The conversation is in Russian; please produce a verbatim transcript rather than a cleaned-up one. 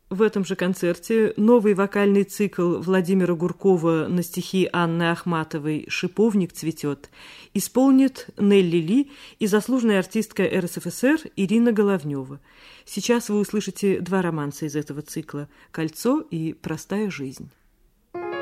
В этом же концерте новый вокальный цикл Владимира Гуркова на стихи Анны Ахматовой «Шиповник цветет» исполнит Нелли Ли и заслуженная артистка эр эс эф эс эр Ирина Головнева. Сейчас вы услышите два романса из этого цикла «Кольцо» и «Простая жизнь».